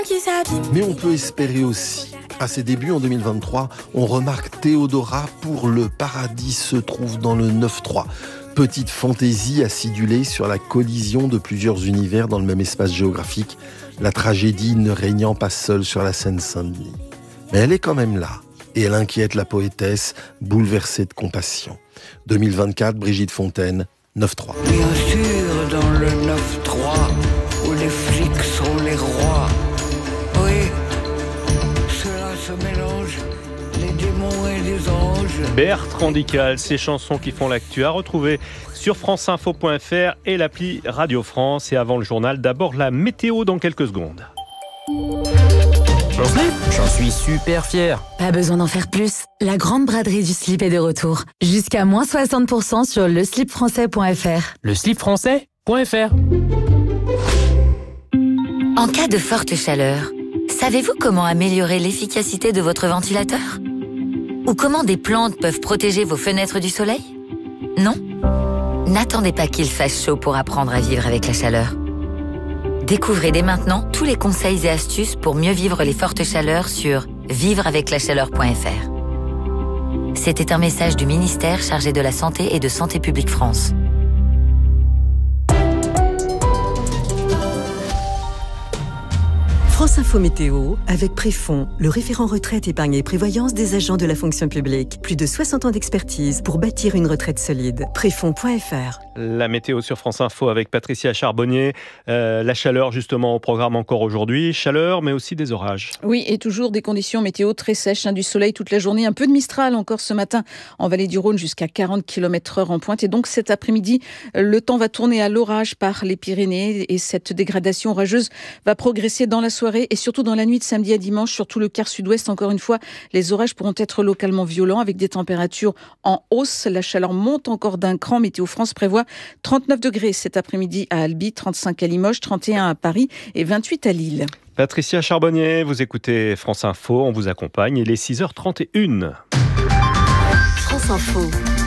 Mais on peut espérer aussi. À ses débuts en 2023, on remarque Théodora pour Le paradis se trouve dans le 9-3. Petite fantaisie acidulée sur la collision de plusieurs univers dans le même espace géographique, la tragédie ne régnant pas seule sur la Seine-Saint-Denis. Mais elle est quand même là, et elle inquiète la poétesse, bouleversée de compassion. 2024, Brigitte Fontaine, 9-3. Bien sûr, dans le 9-3, où les flics sont les rois. Oui, cela se mélange, les démons et les anges. Bertrand Dical, ces chansons qui font l'actu, à retrouver sur franceinfo.fr et l'appli Radio France. Et avant le journal, d'abord la météo dans quelques secondes. J'en suis super fier. Pas besoin d'en faire plus. La grande braderie du slip est de retour. Jusqu'à moins 60% sur leslipfrançais.fr. Leslipfrançais.fr. En cas de forte chaleur, savez-vous comment améliorer l'efficacité de votre ventilateur ? Ou comment des plantes peuvent protéger vos fenêtres du soleil ? Non ? N'attendez pas qu'il fasse chaud pour apprendre à vivre avec la chaleur. Découvrez dès maintenant tous les conseils et astuces pour mieux vivre les fortes chaleurs sur vivreaveclachaleur.fr. C'était un message du ministère chargé de la Santé et de Santé publique France. France Info Météo, avec Préfond, le référent retraite, épargne et prévoyance des agents de la fonction publique. Plus de 60 ans d'expertise pour bâtir une retraite solide. Préfond.fr. La météo sur France Info avec Patricia Charbonnier. La chaleur justement au programme encore aujourd'hui. Chaleur mais aussi des orages. Oui, et toujours des conditions météo très sèches, du soleil toute la journée. Un peu de Mistral encore ce matin en vallée du Rhône jusqu'à 40 km/h en pointe. Et donc cet après-midi, le temps va tourner à l'orage par les Pyrénées. Et cette dégradation orageuse va progresser dans la soirée et surtout dans la nuit de samedi à dimanche, sur tout le quart sud-ouest. Encore une fois, les orages pourront être localement violents avec des températures en hausse. La chaleur monte encore d'un cran. Météo France prévoit 39 degrés cet après-midi à Albi, 35 à Limoges, 31 à Paris et 28 à Lille. Patricia Charbonnier, vous écoutez France Info, on vous accompagne. Il est 6h31. France Info.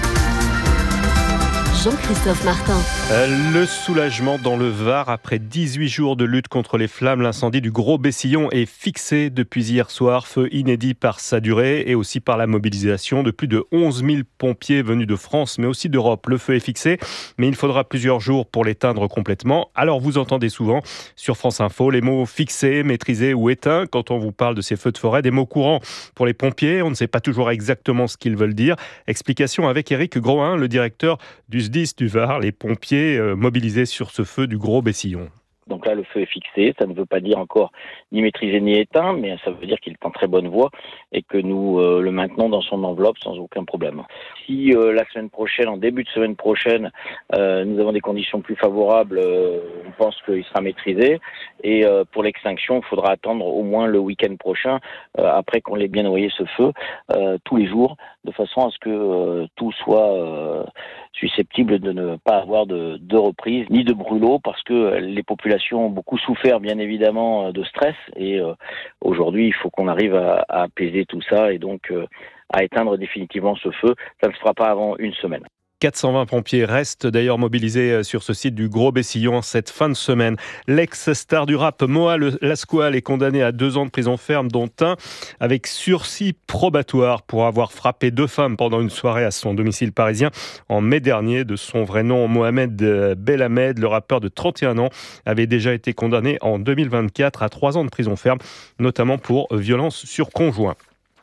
Jean-Christophe Martin. Le soulagement dans le Var après 18 jours de lutte contre les flammes. L'incendie du Gros Bessillon est fixé depuis hier soir. Feu inédit par sa durée et aussi par la mobilisation de plus de 11 000 pompiers venus de France mais aussi d'Europe. Le feu est fixé mais il faudra plusieurs jours pour l'éteindre complètement. Alors vous entendez souvent sur France Info les mots fixé, maîtrisé ou éteint quand on vous parle de ces feux de forêt. Des mots courants pour les pompiers. On ne sait pas toujours exactement ce qu'ils veulent dire. Explication avec Éric Grohin, le directeur du SDIS du Var, les pompiers mobilisés sur ce feu du Gros Bessillon. Donc là, le feu est fixé. Ça ne veut pas dire encore ni maîtrisé ni éteint, mais ça veut dire qu'il est en très bonne voie et que nous le maintenons dans son enveloppe sans aucun problème. Si la semaine prochaine, en début de semaine prochaine, nous avons des conditions plus favorables, on pense qu'il sera maîtrisé. Et pour l'extinction, il faudra attendre au moins le week-end prochain, après qu'on l'ait bien noyé ce feu, tous les jours, de façon à ce que tout soit susceptible de ne pas avoir de reprise ni de brûlot, parce que les populations ont beaucoup souffert, bien évidemment, de stress. Et aujourd'hui, il faut qu'on arrive à apaiser tout ça et donc à éteindre définitivement ce feu. Ça ne se fera pas avant une semaine. 420 pompiers restent d'ailleurs mobilisés sur ce site du Gros Bessillon cette fin de semaine. L'ex-star du rap Moa Lasquale est condamné à 2 ans de prison ferme, dont un avec sursis probatoire pour avoir frappé 2 femmes pendant une soirée à son domicile parisien en mai dernier. De son vrai nom, Mohamed Belhamed, le rappeur de 31 ans, avait déjà été condamné en 2024 à 3 ans de prison ferme, notamment pour violence sur conjoint.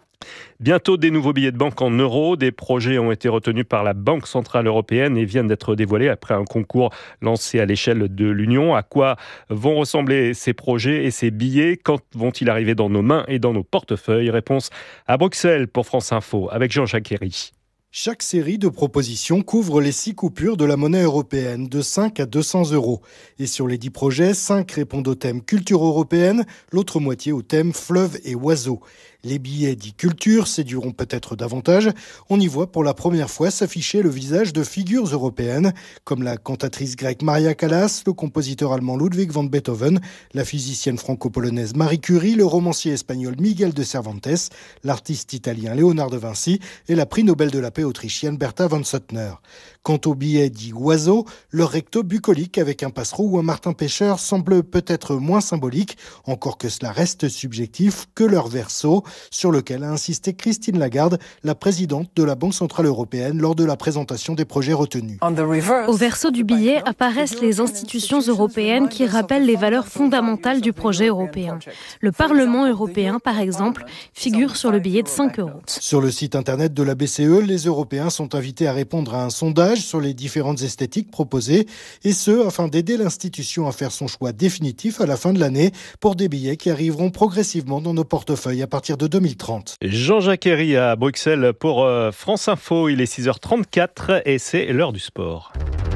Bientôt des nouveaux billets de banque en euros. Des projets ont été retenus par la Banque Centrale Européenne et viennent d'être dévoilés après un concours lancé à l'échelle de l'Union. À quoi vont ressembler ces projets et ces billets ? Quand vont-ils arriver dans nos mains et dans nos portefeuilles ? Réponse à Bruxelles pour France Info avec Jean-Jacques Herry. Chaque série de propositions couvre les 6 coupures de la monnaie européenne, de 5 à 200 euros. Et sur les 10 projets, 5 répondent au thème culture européenne, l'autre moitié au thème fleuves et oiseaux. Les billets dits culture séduiront peut-être davantage. On y voit pour la première fois s'afficher le visage de figures européennes, comme la cantatrice grecque Maria Callas, le compositeur allemand Ludwig van Beethoven, la physicienne franco-polonaise Marie Curie, le romancier espagnol Miguel de Cervantes, l'artiste italien Léonard de Vinci et la prix Nobel de la paix autrichienne Bertha von Suttner. Quant aux billets dits oiseaux, leur recto bucolique avec un passereau ou un martin pêcheur semble peut-être moins symbolique, encore que cela reste subjectif, que leur verso, sur lequel a insisté Christine Lagarde, la présidente de la Banque Centrale Européenne, lors de la présentation des projets retenus. Au verso du billet apparaissent les institutions européennes qui rappellent les valeurs fondamentales du projet européen. Le Parlement européen, par exemple, figure sur le billet de 5 €. Sur le site internet de la BCE, les Européens sont invités à répondre à un sondage sur les différentes esthétiques proposées, et ce, afin d'aider l'institution à faire son choix définitif à la fin de l'année pour des billets qui arriveront progressivement dans nos portefeuilles à partir de 2030. Jean-Jacques Herry à Bruxelles pour France Info. Il est 6h34 et c'est l'heure du sport.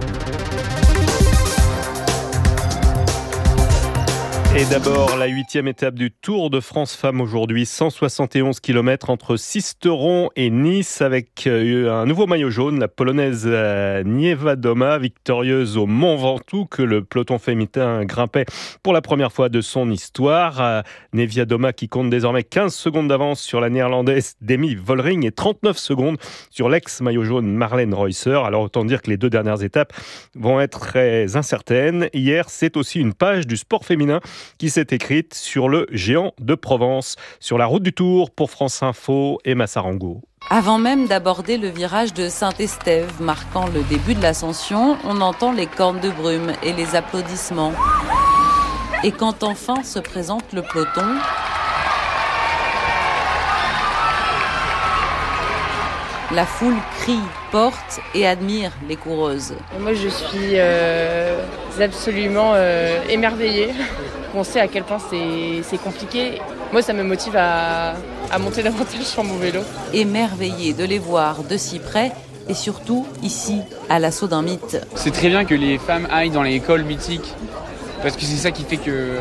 Et d'abord, la 8e étape du Tour de France Femmes aujourd'hui, 171 km entre Sisteron et Nice avec un nouveau maillot jaune, la polonaise Niewiadoma, victorieuse au Mont Ventoux que le peloton féminin grimpait pour la première fois de son histoire. Niewiadoma qui compte désormais 15 secondes d'avance sur la néerlandaise Demi Vollering et 39 secondes sur l'ex-maillot jaune Marlène Reusser. Alors autant dire que les deux dernières étapes vont être très incertaines. Hier, c'est aussi une page du sport féminin qui s'est écrite sur le géant de Provence. Sur la route du Tour pour France Info, Emma Sarango. Avant même d'aborder le virage de Saint-Estève, marquant le début de l'ascension, on entend les cornes de brume et les applaudissements. Et quand enfin se présente le peloton, la foule crie, porte et admire les coureuses. Moi, je suis absolument émerveillée. On sait à quel point c'est compliqué. Moi, ça me motive à monter davantage sur mon vélo. Émerveillée de les voir de si près et surtout ici, à l'assaut d'un mythe. C'est très bien que les femmes aillent dans les écoles mythiques parce que c'est ça qui fait que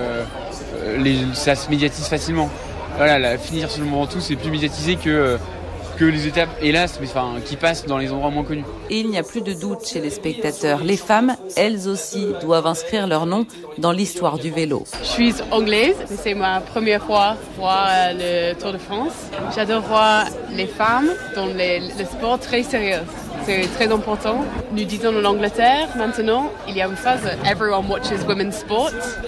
ça se médiatise facilement. Voilà, finir sur le Mont Ventoux, c'est plus médiatisé que les étapes, hélas, qui passent dans les endroits moins connus. Et il n'y a plus de doute chez les spectateurs. Les femmes, elles aussi, doivent inscrire leur nom dans l'histoire du vélo. Je suis anglaise, c'est ma première fois voir le Tour de France. J'adore voir les femmes dans le sport très sérieux. C'est très important. Nous disons en Angleterre, maintenant, il y a une phrase « Everyone watches women's sports ».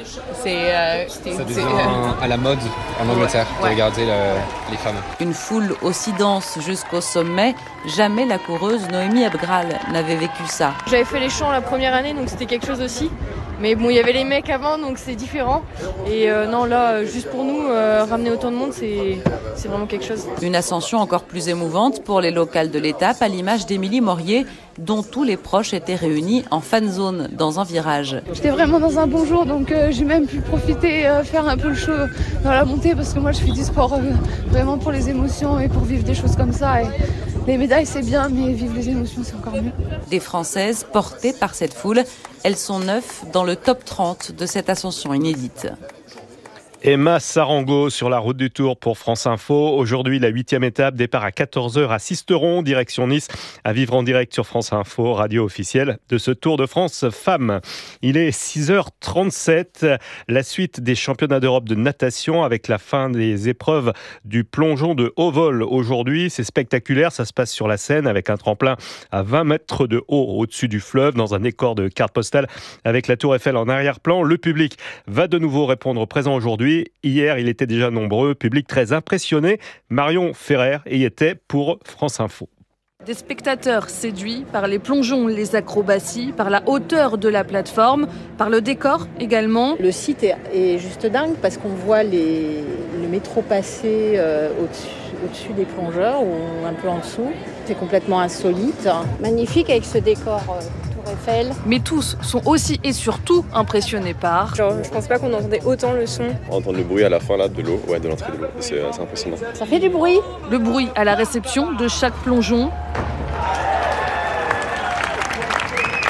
Ça devient à la mode en Angleterre de regarder les femmes. Une foule aussi dense jusqu'au sommet, jamais la coureuse Noémie Abgral n'avait vécu ça. J'avais fait les champs la première année, donc c'était quelque chose aussi. Mais bon, il y avait les mecs avant, donc c'est différent. Et non, là, juste pour nous, ramener autant de monde, c'est vraiment quelque chose. Une ascension encore plus émouvante pour les locales de l'étape, à l'image d'Émilie Morier, dont tous les proches étaient réunis en fan zone dans un virage. J'étais vraiment dans un bon jour, donc j'ai même pu profiter, faire un peu le show dans la montée, parce que moi je fais du sport vraiment pour les émotions et pour vivre des choses comme ça. Et les médailles c'est bien, mais vivre les émotions c'est encore mieux. Des Françaises portées par cette foule, elles sont 9 dans le top 30 de cette ascension inédite. Emma Sarango sur la route du Tour pour France Info. Aujourd'hui, la 8e étape, départ à 14h à Sisteron, direction Nice, à vivre en direct sur France Info, radio officielle de ce Tour de France femmes. Il est 6h37, la suite des championnats d'Europe de natation avec la fin des épreuves du plongeon de haut vol. Aujourd'hui, c'est spectaculaire, ça se passe sur la Seine avec un tremplin à 20 mètres de haut au-dessus du fleuve dans un décor de carte postale avec la Tour Eiffel en arrière-plan. Le public va de nouveau répondre présent aujourd'hui. Hier, il était déjà nombreux, public très impressionné. Marion Ferrer y était pour France Info. Des spectateurs séduits par les plongeons, les acrobaties, par la hauteur de la plateforme, par le décor également. Le site est juste dingue parce qu'on voit le métro passer au-dessus des plongeurs ou un peu en dessous. C'est complètement insolite. Magnifique avec ce décor Tour Eiffel. Mais tous sont aussi et surtout impressionnés par... Je pense pas qu'on entendait autant le son. On entend le bruit à la fin là, de l'eau, de l'entrée de l'eau. C'est assez impressionnant. Ça fait du bruit. Le bruit à la réception de chaque plongeon.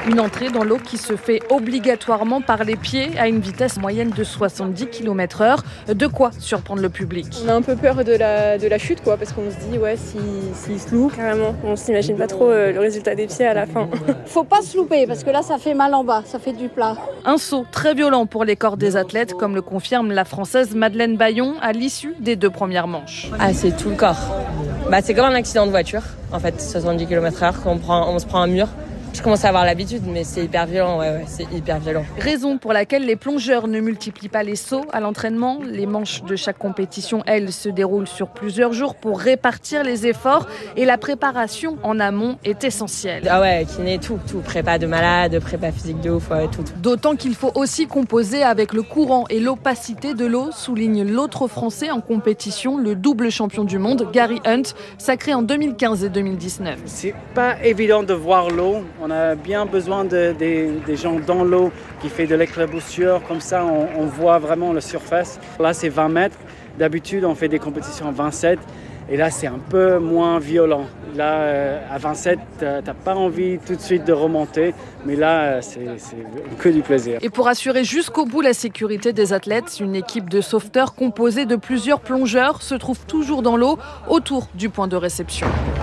Une entrée dans l'eau qui se fait obligatoirement par les pieds à une vitesse moyenne de 70 km/h. De quoi surprendre le public. On a un peu peur de la chute, quoi, parce qu'on se dit, s'il se loupe, carrément, on s'imagine pas trop le résultat des pieds à la fin. Faut pas se louper, parce que là, ça fait mal en bas, ça fait du plat. Un saut très violent pour les corps des athlètes, comme le confirme la Française Madeleine Bayon à l'issue des 2 premières manches. Ah, c'est tout le corps. C'est comme un accident de voiture, en fait, 70 km/h, on se prend un mur. Je commence à avoir l'habitude, mais c'est hyper violent, c'est hyper violent. Raison pour laquelle les plongeurs ne multiplient pas les sauts à l'entraînement. Les manches de chaque compétition, elles, se déroulent sur plusieurs jours pour répartir les efforts. Et la préparation en amont est essentielle. Ah ouais, kiné, tout. Prépa de malade, prépa physique de ouf, tout. D'autant qu'il faut aussi composer avec le courant et l'opacité de l'eau, souligne l'autre Français en compétition, le double champion du monde, Gary Hunt, sacré en 2015 et 2019. C'est pas évident de voir l'eau. On a bien besoin des gens dans l'eau qui fait de l'éclaboussure, comme ça on voit vraiment la surface. Là c'est 20 mètres, d'habitude on fait des compétitions à 27 et là c'est un peu moins violent. Là à 27 t'as pas envie tout de suite de remonter, mais là c'est que du plaisir. Et pour assurer jusqu'au bout la sécurité des athlètes, une équipe de sauveteurs composée de plusieurs plongeurs se trouve toujours dans l'eau autour du point de réception.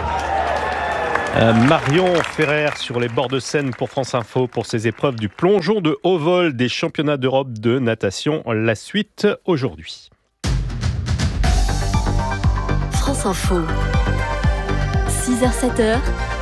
Marion Ferrer sur les bords de Seine pour France Info pour ses épreuves du plongeon de haut vol des championnats d'Europe de natation. La suite aujourd'hui. France Info, 6h-7h,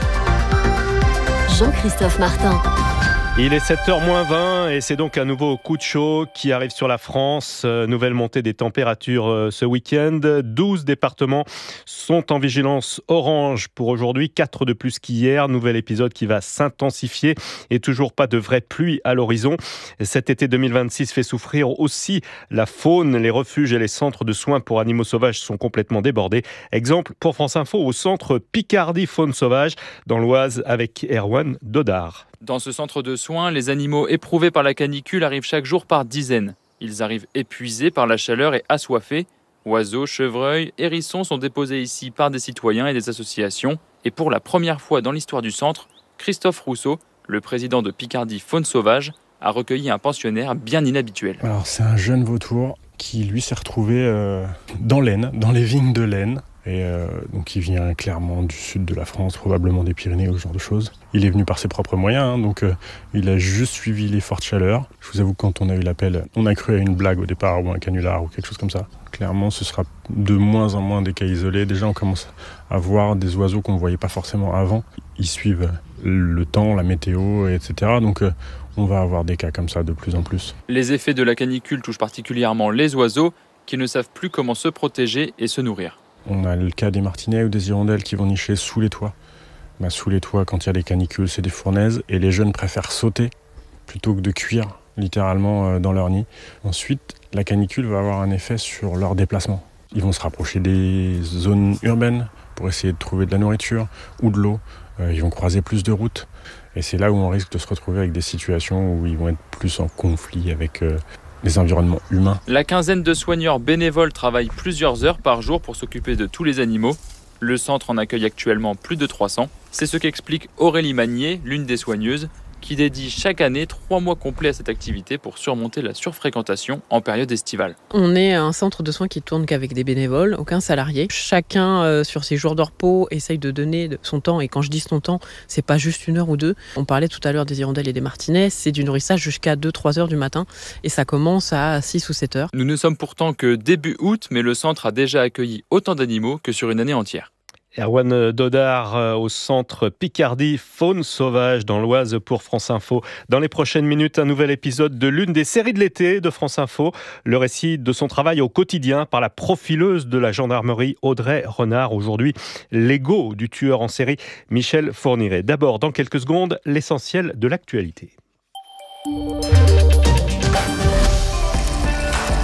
Jean-Christophe Martin. Il est 7h-20 et c'est donc un nouveau coup de chaud qui arrive sur la France. Nouvelle montée des températures ce week-end. 12 départements sont en vigilance orange pour aujourd'hui, 4 de plus qu'hier. Nouvel épisode qui va s'intensifier et toujours pas de vraie pluie à l'horizon. Cet été 2026 fait souffrir aussi la faune. Les refuges et les centres de soins pour animaux sauvages sont complètement débordés. Exemple pour France Info au centre Picardie Faune Sauvage dans l'Oise avec Erwan Dodard. Dans ce centre de soins, les animaux éprouvés par la canicule arrivent chaque jour par dizaines. Ils arrivent épuisés par la chaleur et assoiffés. Oiseaux, chevreuils, hérissons sont déposés ici par des citoyens et des associations. Et pour la première fois dans l'histoire du centre, Christophe Rousseau, le président de Picardie Faune Sauvage, a recueilli un pensionnaire bien inhabituel. Alors c'est un jeune vautour qui lui s'est retrouvé dans l'Aisne, dans les vignes de l'Aisne. Et donc il vient clairement du sud de la France, probablement des Pyrénées ou ce genre de choses. Il est venu par ses propres moyens, donc il a juste suivi les fortes chaleurs. Je vous avoue que quand on a eu l'appel, on a cru à une blague au départ ou un canular ou quelque chose comme ça. Clairement, ce sera de moins en moins des cas isolés. Déjà, on commence à voir des oiseaux qu'on ne voyait pas forcément avant. Ils suivent le temps, la météo, etc. Donc on va avoir des cas comme ça de plus en plus. Les effets de la canicule touchent particulièrement les oiseaux qui ne savent plus comment se protéger et se nourrir. On a le cas des martinets ou des hirondelles qui vont nicher sous les toits. Sous les toits, quand il y a des canicules, c'est des fournaises. Et les jeunes préfèrent sauter plutôt que de cuire, littéralement, dans leur nid. Ensuite, la canicule va avoir un effet sur leur déplacement. Ils vont se rapprocher des zones urbaines pour essayer de trouver de la nourriture ou de l'eau. Ils vont croiser plus de routes. Et c'est là où on risque de se retrouver avec des situations où ils vont être plus en conflit avec les environnements humains. La quinzaine de soigneurs bénévoles travaillent plusieurs heures par jour pour s'occuper de tous les animaux. Le centre en accueille actuellement plus de 300. C'est ce qu'explique Aurélie Magnier, l'une des soigneuses, qui dédie chaque année 3 mois complets à cette activité pour surmonter la surfréquentation en période estivale. On est un centre de soins qui tourne qu'avec des bénévoles, aucun salarié. Chacun, sur ses jours de repos, essaye de donner son temps. Et quand je dis son temps, c'est pas juste 1 heure ou 2. On parlait tout à l'heure des hirondelles et des martinets. C'est du nourrissage jusqu'à 2-3 heures du matin. Et ça commence à 6 ou 7 heures. Nous ne sommes pourtant que début août, mais le centre a déjà accueilli autant d'animaux que sur une année entière. Erwan Dodard au centre Picardie Faune Sauvage dans l'Oise pour France Info. Dans les prochaines minutes, un nouvel épisode de l'une des séries de l'été de France Info. Le récit de son travail au quotidien par la profileuse de la gendarmerie Audrey Renard. Aujourd'hui, l'ego du tueur en série Michel Fourniret. D'abord, dans quelques secondes, l'essentiel de l'actualité. France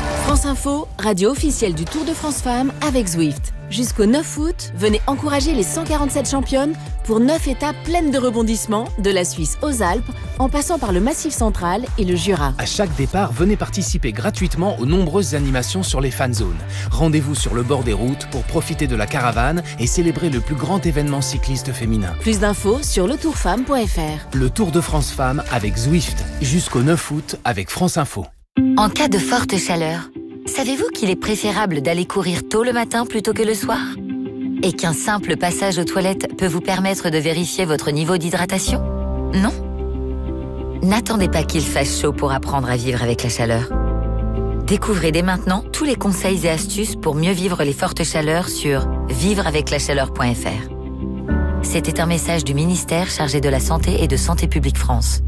Info, radio officielle du Tour de France Femmes avec Zwift. Jusqu'au 9 août, venez encourager les 147 championnes pour 9 étapes pleines de rebondissements, de la Suisse aux Alpes, en passant par le Massif central et le Jura. À chaque départ, venez participer gratuitement aux nombreuses animations sur les fan zones. Rendez-vous sur le bord des routes pour profiter de la caravane et célébrer le plus grand événement cycliste féminin. Plus d'infos sur letourfemme.fr. Le Tour de France Femmes avec Zwift, jusqu'au 9 août avec France Info. En cas de forte chaleur, savez-vous qu'il est préférable d'aller courir tôt le matin plutôt que le soir ? Et qu'un simple passage aux toilettes peut vous permettre de vérifier votre niveau d'hydratation ? Non ? N'attendez pas qu'il fasse chaud pour apprendre à vivre avec la chaleur. Découvrez dès maintenant tous les conseils et astuces pour mieux vivre les fortes chaleurs sur vivreaveclachaleur.fr. C'était un message du ministère chargé de la Santé et de Santé publique France.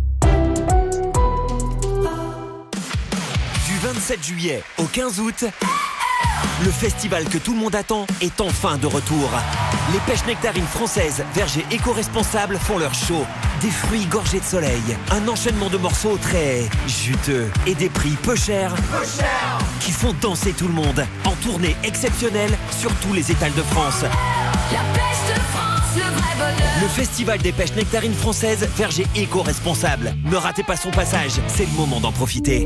Du 27 juillet au 15 août, le festival que tout le monde attend est enfin de retour. Les pêches nectarines françaises, vergers éco-responsables font leur show. Des fruits gorgés de soleil, un enchaînement de morceaux très juteux et des prix peu chers qui font danser tout le monde. En tournée exceptionnelle sur tous les étals de France. La pêche de France, le vrai bonheur. Le festival des pêches nectarines françaises, vergers éco-responsables. Ne ratez pas son passage, c'est le moment d'en profiter.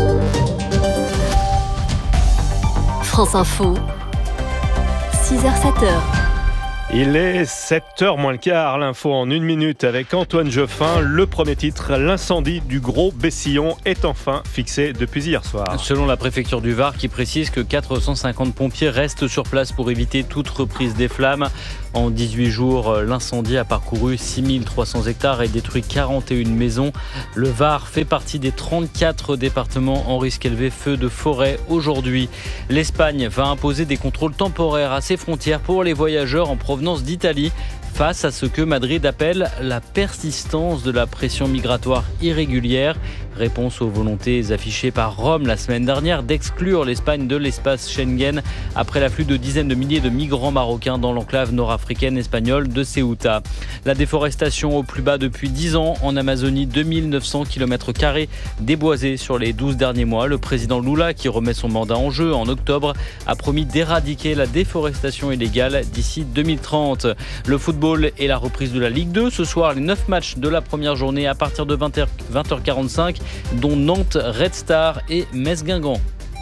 France Info, 6h-7h. Il est 7h moins le quart, l'info en 1 minute avec Antoine Geoffin. Le premier titre, l'incendie du Gros Bessillon est enfin fixé depuis hier soir. Selon la préfecture du Var qui précise que 450 pompiers restent sur place pour éviter toute reprise des flammes. En 18 jours, l'incendie a parcouru 6300 hectares et détruit 41 maisons. Le Var fait partie des 34 départements en risque élevé feu de forêt aujourd'hui. L'Espagne va imposer des contrôles temporaires à ses frontières pour les voyageurs en provenance d'Italie, face à ce que Madrid appelle la persistance de la pression migratoire irrégulière. Réponse aux volontés affichées par Rome la semaine dernière d'exclure l'Espagne de l'espace Schengen après l'afflux de dizaines de milliers de migrants marocains dans l'enclave nord-africaine espagnole de Ceuta. La déforestation au plus bas depuis 10 ans en Amazonie, 2900 km² déboisés sur les 12 derniers mois. Le président Lula, qui remet son mandat en jeu en octobre, a promis d'éradiquer la déforestation illégale d'ici 2030. Le football et la reprise de la Ligue 2. Ce soir, les 9 matchs de la première journée à partir de 20h45, dont Nantes, Red Star et Metz-Guingamp.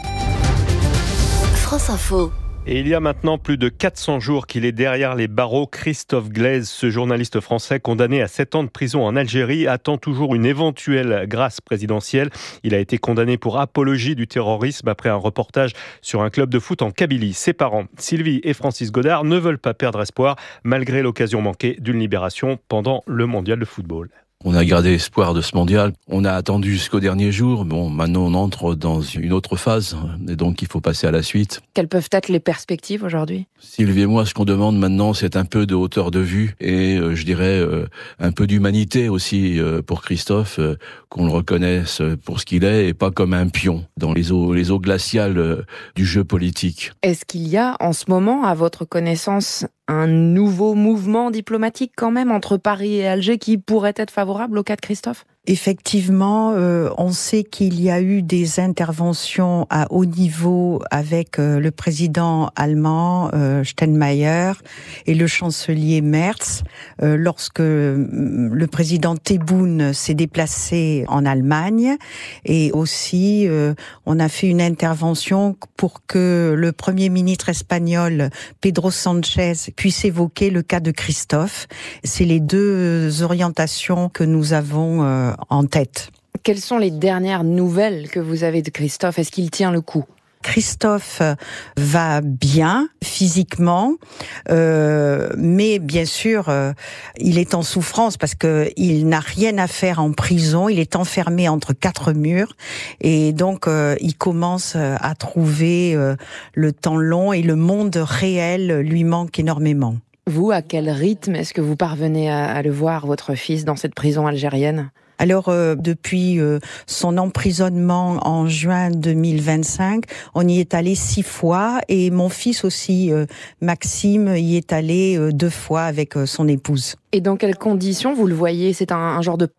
France Info. Et il y a maintenant plus de 400 jours qu'il est derrière les barreaux. Christophe Glaise, ce journaliste français condamné à 7 ans de prison en Algérie, attend toujours une éventuelle grâce présidentielle. Il a été condamné pour apologie du terrorisme après un reportage sur un club de foot en Kabylie. Ses parents, Sylvie et Francis Godard, ne veulent pas perdre espoir malgré l'occasion manquée d'une libération pendant le mondial de football. On a gardé espoir de ce mondial. On a attendu jusqu'au dernier jour. Bon, maintenant on entre dans une autre phase et donc il faut passer à la suite. Quelles peuvent être les perspectives aujourd'hui ? Sylvie et moi, ce qu'on demande maintenant, c'est un peu de hauteur de vue et je dirais un peu d'humanité aussi pour Christophe, qu'on le reconnaisse pour ce qu'il est et pas comme un pion dans les eaux glaciales du jeu politique. Est-ce qu'il y a en ce moment, à votre connaissance, un nouveau mouvement diplomatique quand même entre Paris et Alger qui pourrait être favorable au cas de Christophe ? Effectivement, on sait qu'il y a eu des interventions à haut niveau avec le président allemand Steinmeier et le chancelier Merz lorsque le président Tebboune s'est déplacé en Allemagne, et aussi on a fait une intervention pour que le premier ministre espagnol Pedro Sanchez puisse évoquer le cas de Christophe. C'est les deux orientations que nous avons en tête. Quelles sont les dernières nouvelles que vous avez de Christophe ? Est-ce qu'il tient le coup ? Christophe va bien physiquement, mais bien sûr, il est en souffrance parce que il n'a rien à faire en prison. Il est enfermé entre 4 murs et donc il commence à trouver le temps long et le monde réel lui manque énormément. Vous, à quel rythme est-ce que vous parvenez à le voir, votre fils, dans cette prison algérienne ? Alors, depuis son emprisonnement en juin 2025, on y est allé 6 fois et mon fils aussi, Maxime, y est allé 2 fois avec son épouse. Et dans quelles conditions vous le voyez ? C'est un genre de parloir ?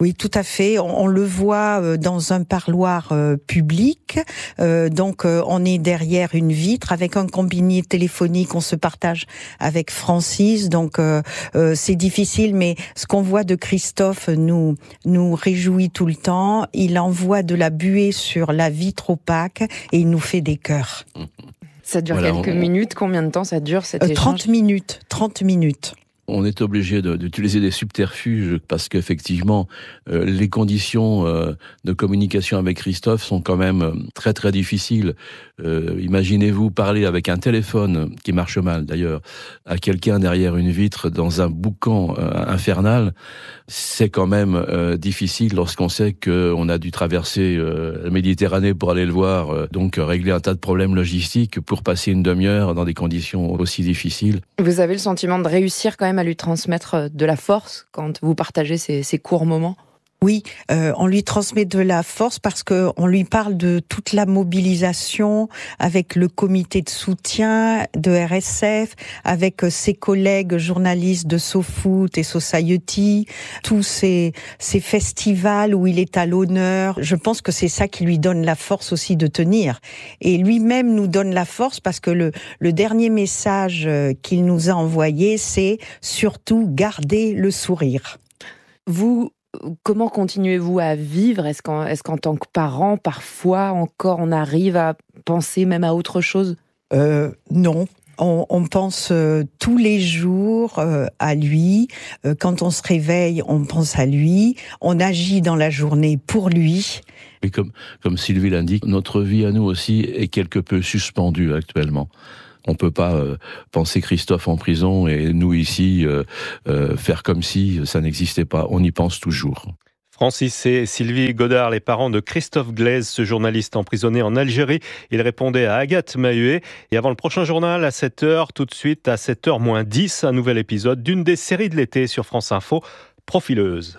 Oui, tout à fait. On le voit dans un parloir public. Donc, on est derrière une vitre avec un combiné téléphonique. On se partage avec Francis. Donc, c'est difficile. Mais ce qu'on voit de Christophe nous réjouit tout le temps. Il envoie de la buée sur la vitre opaque et il nous fait des cœurs. Ça dure quelques minutes. Combien de temps ça dure cet échange ? 30 minutes. On est obligé d'utiliser des subterfuges parce qu'effectivement, les conditions de communication avec Christophe sont quand même très très difficiles. Imaginez-vous parler avec un téléphone qui marche mal d'ailleurs à quelqu'un derrière une vitre dans un boucan infernal. C'est quand même difficile lorsqu'on sait qu'on a dû traverser la Méditerranée pour aller le voir, donc régler un tas de problèmes logistiques pour passer une demi-heure dans des conditions aussi difficiles. Vous avez le sentiment de réussir quand même à lui transmettre de la force quand vous partagez ces courts moments ? Oui, on lui transmet de la force parce que on lui parle de toute la mobilisation avec le comité de soutien de RSF, avec ses collègues journalistes de SoFoot et Society, tous ces festivals où il est à l'honneur. Je pense que c'est ça qui lui donne la force aussi de tenir. Et lui-même nous donne la force parce que le dernier message qu'il nous a envoyé, c'est surtout garder le sourire. Comment continuez-vous à vivre ? Est-ce qu'en tant que parent, parfois encore, on arrive à penser même à autre chose ? Non. On pense tous les jours à lui. Quand on se réveille, on pense à lui. On agit dans la journée pour lui. Et comme Sylvie l'indique, notre vie à nous aussi est quelque peu suspendue actuellement. On peut pas penser Christophe en prison et nous ici faire comme si ça n'existait pas. On y pense toujours. Francis et Sylvie Godard, les parents de Christophe Glaise, ce journaliste emprisonné en Algérie. Il répondait à Agathe Mahuet. Et avant le prochain journal, à 7h, tout de suite, à 7h-10, un nouvel épisode d'une des séries de l'été sur France Info, Profileuse.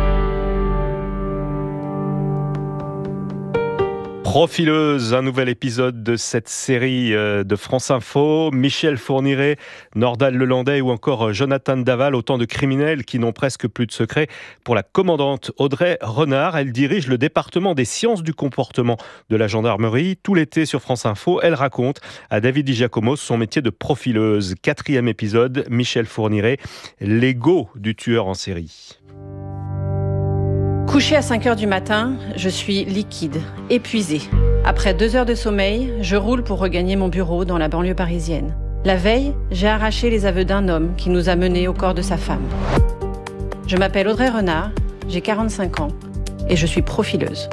Profileuse, un nouvel épisode de cette série de France Info. Michel Fourniret, Nordal Lelandais ou encore Jonathan Daval, autant de criminels qui n'ont presque plus de secret. Pour la commandante Audrey Renard, elle dirige le département des sciences du comportement de la gendarmerie. Tout l'été sur France Info, elle raconte à David Di Giacomo son métier de profileuse. 4e épisode, Michel Fourniret, l'ego du tueur en série. Couché à 5h du matin, je suis liquide, épuisée. Après 2 heures de sommeil, je roule pour regagner mon bureau dans la banlieue parisienne. La veille, j'ai arraché les aveux d'un homme qui nous a menés au corps de sa femme. Je m'appelle Audrey Renard, j'ai 45 ans et je suis profileuse.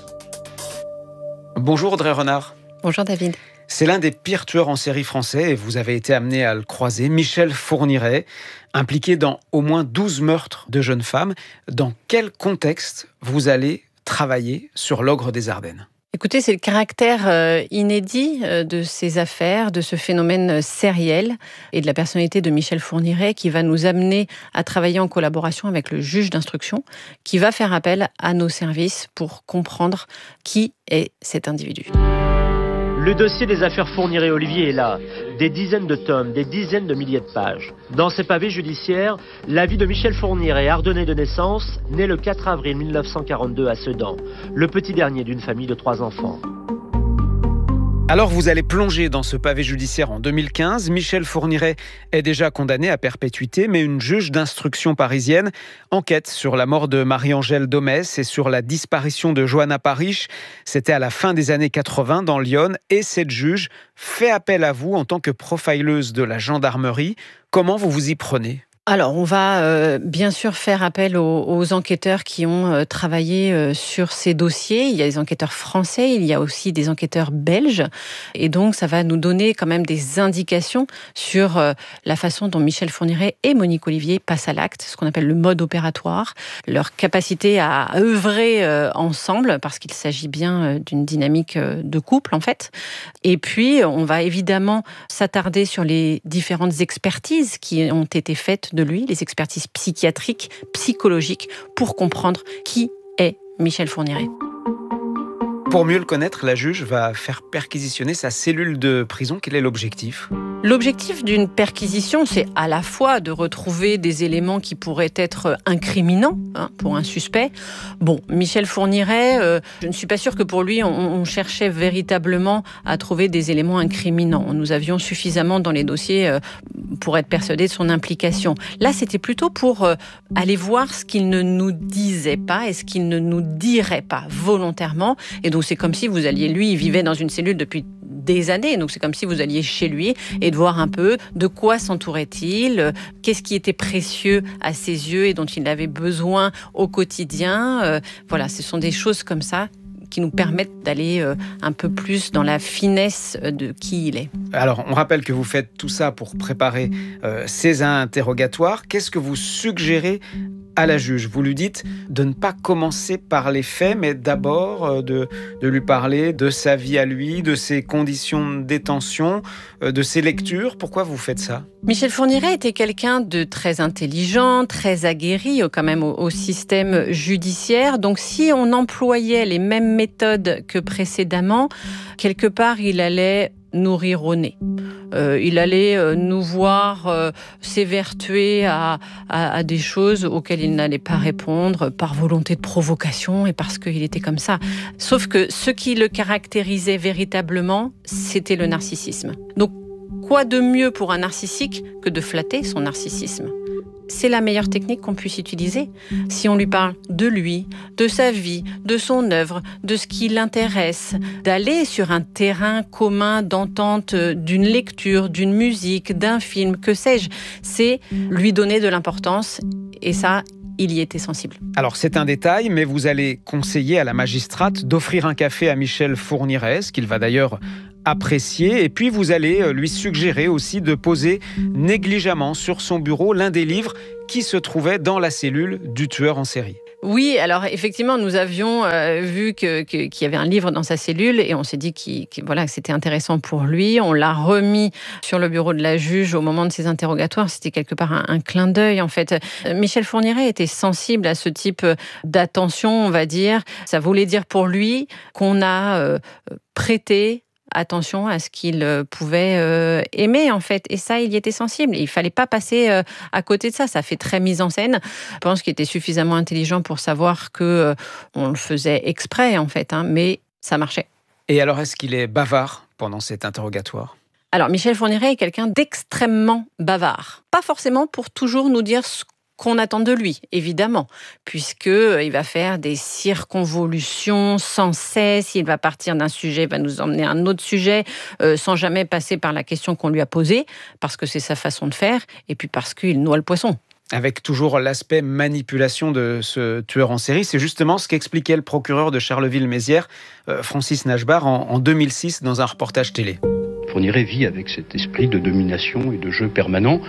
Bonjour Audrey Renard. Bonjour David. C'est l'un des pires tueurs en série français et vous avez été amené à le croiser, Michel Fourniret, impliqué dans au moins 12 meurtres de jeunes femmes. Dans quel contexte vous allez travailler sur l'ogre des Ardennes ? Écoutez, c'est le caractère inédit de ces affaires, de ce phénomène sériel et de la personnalité de Michel Fourniret qui va nous amener à travailler en collaboration avec le juge d'instruction qui va faire appel à nos services pour comprendre qui est cet individu. Le dossier des affaires Fourniret-Olivier est là. Des dizaines de tomes, des dizaines de milliers de pages. Dans ces pavés judiciaires, la vie de Michel Fourniret, ardennais de naissance, né le 4 avril 1942 à Sedan, le petit dernier d'une famille de 3 enfants. Alors vous allez plonger dans ce pavé judiciaire en 2015. Michel Fourniret est déjà condamné à perpétuité, mais une juge d'instruction parisienne enquête sur la mort de Marie-Angèle Domès et sur la disparition de Johanna Parish. C'était à la fin des années 80 dans l'Yonne et cette juge fait appel à vous en tant que profileuse de la gendarmerie. Comment vous vous y prenez ? Alors, on va bien sûr faire appel aux enquêteurs qui ont travaillé sur ces dossiers. Il y a des enquêteurs français, il y a aussi des enquêteurs belges. Et donc, ça va nous donner quand même des indications sur la façon dont Michel Fourniret et Monique Olivier passent à l'acte, ce qu'on appelle le mode opératoire, leur capacité à œuvrer ensemble, parce qu'il s'agit bien d'une dynamique de couple, en fait. Et puis, on va évidemment s'attarder sur les différentes expertises qui ont été faites de lui, les expertises psychiatriques, psychologiques, pour comprendre qui est Michel Fourniret. Pour mieux le connaître, la juge va faire perquisitionner sa cellule de prison. Quel est l'objectif ? L'objectif d'une perquisition, c'est à la fois de retrouver des éléments qui pourraient être incriminants pour un suspect. Bon, Michel Fourniret, je ne suis pas sûre que pour lui, on cherchait véritablement à trouver des éléments incriminants. Nous avions suffisamment dans les dossiers pour être persuadés de son implication. Là, c'était plutôt pour aller voir ce qu'il ne nous disait pas et ce qu'il ne nous dirait pas volontairement. Et donc, c'est comme si vous alliez, lui, il vivait dans une cellule depuis des années, donc c'est comme si vous alliez chez lui et de voir un peu de quoi s'entourait-il, qu'est-ce qui était précieux à ses yeux et dont il avait besoin au quotidien. Voilà, ce sont des choses comme ça qui nous permettent d'aller un peu plus dans la finesse de qui il est. Alors, on rappelle que vous faites tout ça pour préparer ces interrogatoires. Qu'est-ce que vous suggérez à la juge ? Vous lui dites de ne pas commencer par les faits, mais d'abord de lui parler de sa vie à lui, de ses conditions de détention, de ses lectures. Pourquoi vous faites ça ? Michel Fourniret était quelqu'un de très intelligent, très aguerri quand même au système judiciaire. Donc si on employait les mêmes méthodes que précédemment, quelque part il allait nous rire au nez. Il allait nous voir s'évertuer à des choses auxquelles il n'allait pas répondre par volonté de provocation et parce qu'il était comme ça. Sauf que ce qui le caractérisait véritablement, c'était le narcissisme. Donc, quoi de mieux pour un narcissique que de flatter son narcissisme ? C'est la meilleure technique qu'on puisse utiliser. Si on lui parle de lui, de sa vie, de son œuvre, de ce qui l'intéresse, d'aller sur un terrain commun d'entente d'une lecture, d'une musique, d'un film, que sais-je, c'est lui donner de l'importance et ça, il y était sensible. Alors c'est un détail, mais vous allez conseiller à la magistrate d'offrir un café à Michel Fourniret, ce qu'il va d'ailleurs apprécier, et puis vous allez lui suggérer aussi de poser négligemment sur son bureau l'un des livres qui se trouvait dans la cellule du tueur en série. Oui, alors effectivement, nous avions vu qu'il y avait un livre dans sa cellule et on s'est dit que c'était intéressant pour lui. On l'a remis sur le bureau de la juge au moment de ses interrogatoires. C'était quelque part un clin d'œil, en fait. Michel Fourniret était sensible à ce type d'attention, on va dire. Ça voulait dire pour lui qu'on a prêté attention à ce qu'il pouvait aimer, en fait. Et ça, il y était sensible. Il ne fallait pas passer à côté de ça. Ça fait très mise en scène. Je pense qu'il était suffisamment intelligent pour savoir qu'on le faisait exprès, en fait. Mais ça marchait. Et alors, est-ce qu'il est bavard pendant cet interrogatoire ? Alors, Michel Fourniret est quelqu'un d'extrêmement bavard. Pas forcément pour toujours nous dire ce qu'on attend de lui, évidemment, puisqu'il va faire des circonvolutions sans cesse, il va partir d'un sujet, il va nous emmener à un autre sujet, sans jamais passer par la question qu'on lui a posée, parce que c'est sa façon de faire, et puis parce qu'il noie le poisson. Avec toujours l'aspect manipulation de ce tueur en série, c'est justement ce qu'expliquait le procureur de Charleville-Mézières, Francis Nachbar, en 2006, dans un reportage télé. Fourniret vit avec cet esprit de domination et de jeu permanent,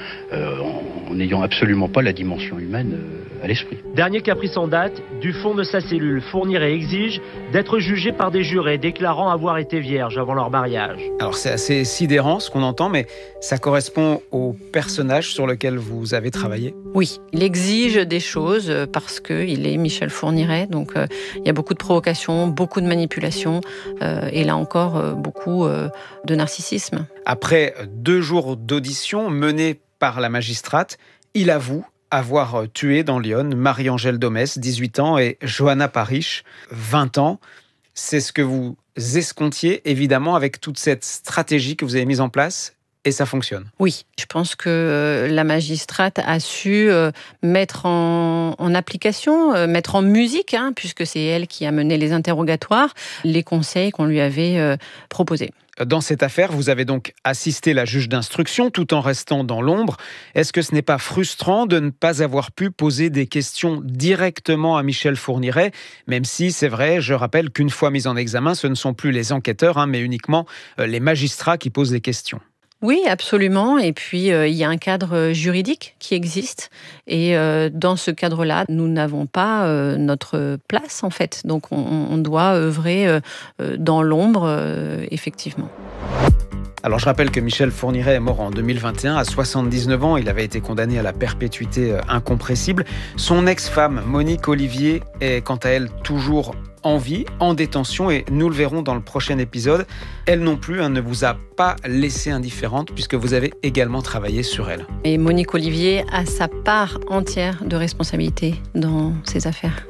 en n'ayant absolument pas la dimension humaine à l'esprit. Dernier caprice en date, du fond de sa cellule, Fourniret exige d'être jugé par des jurés déclarant avoir été vierge avant leur mariage. Alors c'est assez sidérant ce qu'on entend, mais ça correspond au personnage sur lequel vous avez travaillé ? Oui, il exige des choses parce qu'il est Michel Fourniret, donc il y a beaucoup de provocations, beaucoup de manipulations et là encore beaucoup de narcissisme. Après 2 jours d'audition menés par la magistrate, il avoue avoir tué dans Lyon Marie-Angèle Domès, 18 ans, et Johanna Parish, 20 ans. C'est ce que vous escomptiez, évidemment, avec toute cette stratégie que vous avez mise en place. Et ça fonctionne. Oui, je pense que la magistrate a su mettre en application, mettre en musique, puisque c'est elle qui a mené les interrogatoires, les conseils qu'on lui avait proposés. Dans cette affaire, vous avez donc assisté la juge d'instruction tout en restant dans l'ombre. Est-ce que ce n'est pas frustrant de ne pas avoir pu poser des questions directement à Michel Fourniret, même si, c'est vrai, je rappelle qu'une fois mis en examen, ce ne sont plus les enquêteurs, mais uniquement les magistrats qui posent les questions. Oui, absolument. Et puis, il y a un cadre juridique qui existe. Et dans ce cadre-là, nous n'avons pas notre place, en fait. Donc, on doit œuvrer dans l'ombre, effectivement. Alors je rappelle que Michel Fourniret est mort en 2021 à 79 ans. Il avait été condamné à la perpétuité incompressible. Son ex-femme Monique Olivier est quant à elle toujours en vie, en détention, et nous le verrons dans le prochain épisode. Elle non plus ne vous a pas laissé indifférente puisque vous avez également travaillé sur elle. Et Monique Olivier a sa part entière de responsabilité dans ces affaires.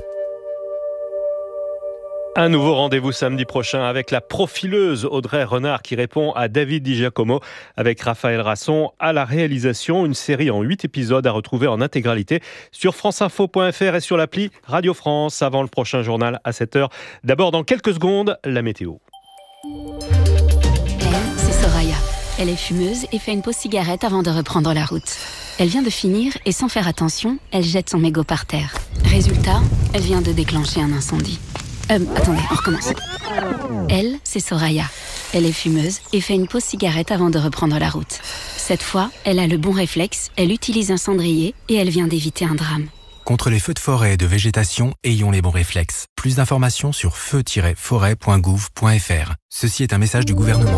Un nouveau rendez-vous samedi prochain avec la profileuse Audrey Renard qui répond à David Di Giacomo avec Raphaël Rasson à la réalisation. Une série en 8 épisodes à retrouver en intégralité sur franceinfo.fr et sur l'appli Radio France avant le prochain journal à 7h. D'abord, dans quelques secondes, la météo. Elle, c'est Soraya. Elle est fumeuse et fait une pause cigarette avant de reprendre la route. Elle vient de finir et sans faire attention, elle jette son mégot par terre. Résultat, elle vient de déclencher un incendie. Attendez, on recommence. Elle, c'est Soraya. Elle est fumeuse et fait une pause cigarette avant de reprendre la route. Cette fois, elle a le bon réflexe, elle utilise un cendrier et elle vient d'éviter un drame. Contre les feux de forêt et de végétation, ayons les bons réflexes. Plus d'informations sur feu-forêt.gouv.fr. Ceci est un message du gouvernement.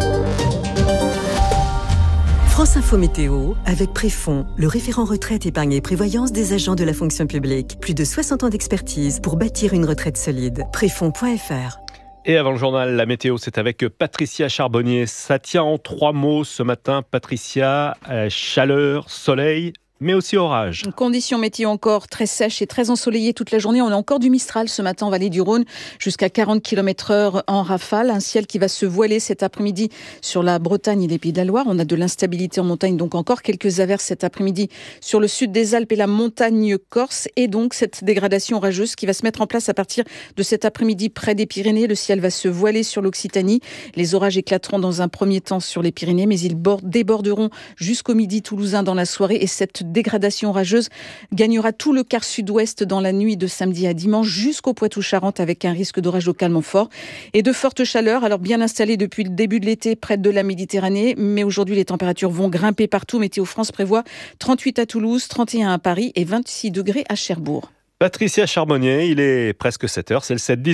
France Info Météo avec Préfond, le référent retraite, épargne et prévoyance des agents de la fonction publique. Plus de 60 ans d'expertise pour bâtir une retraite solide. Préfond.fr. Et avant le journal, la météo, c'est avec Patricia Charbonnier. Ça tient en 3 mots ce matin, Patricia. Chaleur, soleil, mais aussi orage. Conditions météo encore très sèches et très ensoleillées toute la journée. On a encore du Mistral ce matin en vallée du Rhône, jusqu'à 40 km/h en rafale. Un ciel qui va se voiler cet après-midi sur la Bretagne et les Pays de la Loire. On a de l'instabilité en montagne, donc encore quelques averses cet après-midi sur le sud des Alpes et la montagne corse. Et donc cette dégradation orageuse qui va se mettre en place à partir de cet après-midi près des Pyrénées. Le ciel va se voiler sur l'Occitanie. Les orages éclateront dans un premier temps sur les Pyrénées, mais ils déborderont jusqu'au midi toulousain dans la soirée. Et cette dégradation orageuse gagnera tout le quart sud-ouest dans la nuit de samedi à dimanche jusqu'au Poitou-Charentes avec un risque d'orage localement fort et de fortes chaleurs. Alors bien installées depuis le début de l'été près de la Méditerranée, mais aujourd'hui les températures vont grimper partout. Météo France prévoit 38 à Toulouse, 31 à Paris et 26 degrés à Cherbourg. Patricia Charbonnier, il est presque 7h, c'est le 7-10.